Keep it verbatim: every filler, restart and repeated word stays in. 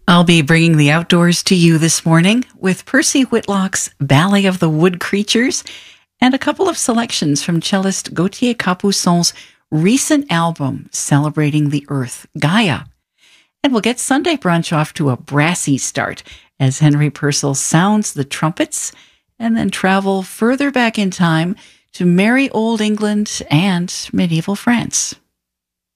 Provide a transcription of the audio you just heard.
I'll be bringing the outdoors to you this morning with Percy Whitlock's Ballet of the Wood Creatures and a couple of selections from cellist Gauthier Capuçon's recent album celebrating the Earth, Gaia. And we'll get Sunday brunch off to a brassy start as Henry Purcell sounds the trumpets and then travel further back in time to merry old England and medieval France.